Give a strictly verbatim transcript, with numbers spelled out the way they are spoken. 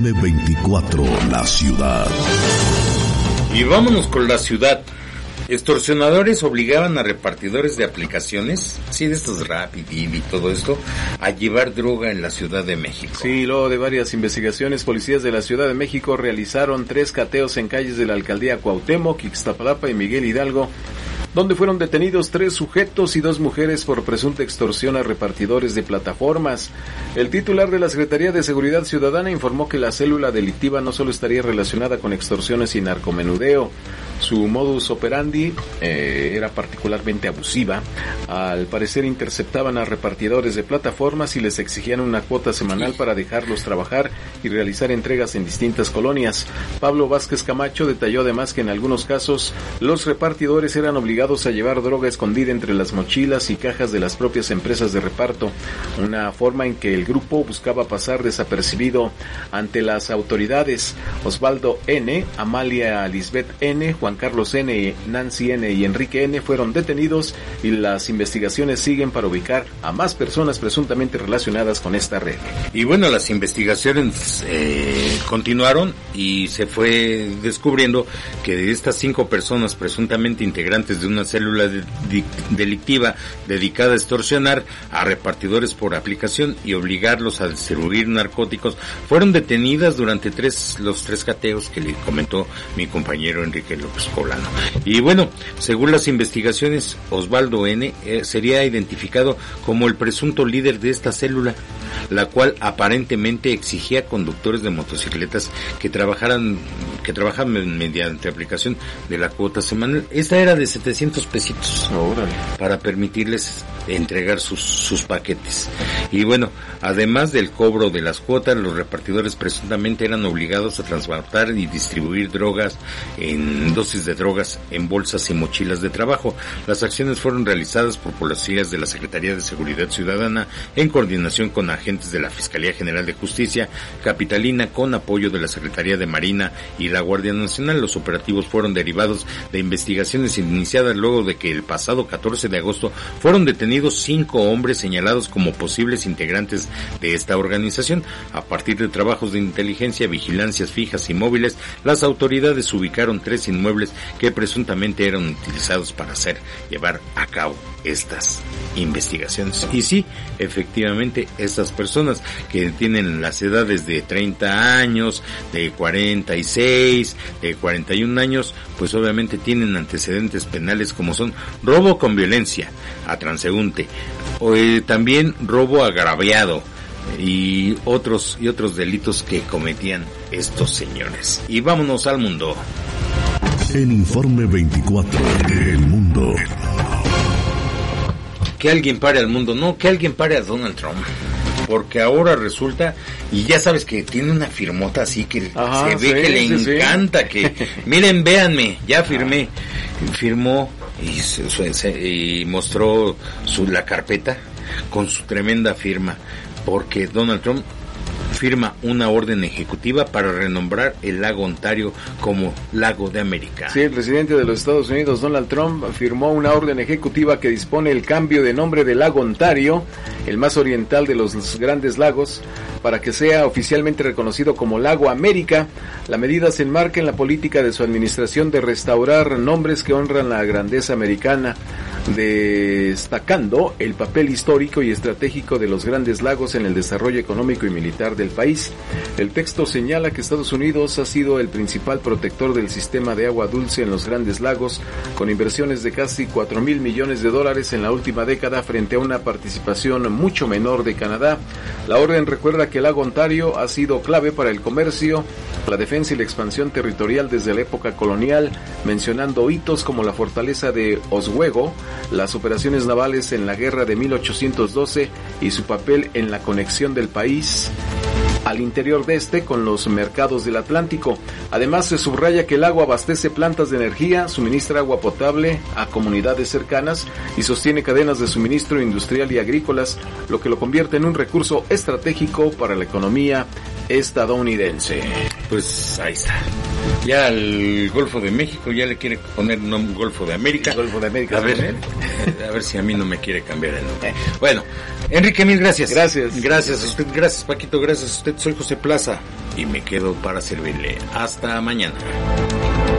veinticuatro, la ciudad. Y vámonos con la ciudad. Extorsionadores obligaban a repartidores de aplicaciones, sí, de estos Rappi, Didi y todo esto, a llevar droga en la Ciudad de México. Sí, luego de varias investigaciones, policías de la Ciudad de México realizaron tres cateos en calles de la alcaldía Cuauhtémoc, Ixtapalapa y Miguel Hidalgo, donde fueron detenidos tres sujetos y dos mujeres por presunta extorsión a repartidores de plataformas. El titular de la Secretaría de Seguridad Ciudadana informó que la célula delictiva no solo estaría relacionada con extorsiones y narcomenudeo. Su modus operandi eh, era particularmente abusiva. Al parecer interceptaban a repartidores de plataformas y les exigían una cuota semanal para dejarlos trabajar y realizar entregas en distintas colonias. Pablo Vázquez Camacho detalló además que en algunos casos los repartidores eran obligados a llevar droga escondida entre las mochilas y cajas de las propias empresas de reparto, una forma en que el grupo buscaba pasar desapercibido ante las autoridades. Osvaldo N., Amalia Lisbeth N., Juan Carlos N., Nancy N. y Enrique N. fueron detenidos y las investigaciones siguen para ubicar a más personas presuntamente relacionadas con esta red. Y bueno, las investigaciones eh, continuaron y se fue descubriendo que de estas cinco personas presuntamente integrantes de una célula de, de, delictiva dedicada a extorsionar a repartidores por aplicación y obligarlos a distribuir narcóticos, fueron detenidas durante tres los tres cateos que le comentó mi compañero Enrique López Poblano. Y bueno, según las investigaciones, Osvaldo N. Eh, sería identificado como el presunto líder de esta célula, la cual aparentemente exigía a conductores de motocicletas que trabajaran que trabajaban mediante aplicación de la cuota semanal. Esta era de setecientos pesitos Órale. Para permitirles entregar sus, sus paquetes. Y bueno, además del cobro de las cuotas, los repartidores presuntamente eran obligados a transportar y distribuir drogas en dosis de drogas en bolsas y mochilas de trabajo. Las acciones fueron realizadas por policías de la Secretaría de Seguridad Ciudadana en coordinación con agentes de la Fiscalía General de Justicia Capitalina con apoyo de la Secretaría de Marina y la Guardia Nacional. Los operativos fueron derivados de investigaciones iniciadas luego de que el pasado catorce de agosto fueron detenidos cinco hombres señalados como posibles integrantes de esta organización. A partir de trabajos de inteligencia, vigilancias fijas y móviles, las autoridades ubicaron tres inmuebles que presuntamente eran utilizados para hacer llevar a cabo estas investigaciones. Y sí, efectivamente, estas personas que tienen las edades de treinta años, de cuarenta y seis, de cuarenta y un años, pues obviamente tienen antecedentes penales como son robo con violencia a transeúnte, o, eh, también robo agraviado y otros y otros delitos que cometían estos señores. Y vámonos al mundo. En Informe veinticuatro, El Mundo. Que alguien pare al mundo, no, que alguien pare a Donald Trump. Porque ahora resulta, y ya sabes que tiene una firmota así que Ajá, se ve sí, que le sí, encanta, sí. que miren, véanme, ya firmé. Firmó y, se, se, y mostró su, la carpeta con su tremenda firma, porque Donald Trump firma una orden ejecutiva para renombrar el lago Ontario como Lago de América. Sí, el presidente de los Estados Unidos, Donald Trump, firmó una orden ejecutiva que dispone el cambio de nombre del lago Ontario, el más oriental de los grandes lagos, para que sea oficialmente reconocido como Lago América. La medida se enmarca en la política de su administración de restaurar nombres que honran la grandeza americana, destacando el papel histórico y estratégico de los grandes lagos en el desarrollo económico y militar del país. El texto señala que Estados Unidos ha sido el principal protector del sistema de agua dulce en los grandes lagos, con inversiones de casi cuatro mil millones de dólares en la última década frente a una participación mucho menor de Canadá. La orden recuerda que el lago Ontario ha sido clave para el comercio, la defensa y la expansión territorial desde la época colonial, mencionando hitos como la fortaleza de Oswego, las operaciones navales en la guerra de mil ochocientos doce y su papel en la conexión del país al interior de este con los mercados del Atlántico. Además, se subraya que el lago abastece plantas de energía, suministra agua potable a comunidades cercanas y sostiene cadenas de suministro industrial y agrícolas, lo que lo convierte en un recurso estratégico para la economía estadounidense. Pues ahí está. Ya el Golfo de México ya le quiere poner nombre Golfo de América. El Golfo de América. A ver, a ver si a mí no me quiere cambiar el nombre. Bueno, Enrique, mil gracias. Gracias. Gracias a usted, gracias Paquito, gracias a usted. Soy José Plaza. y me quedo para servirle. Hasta mañana.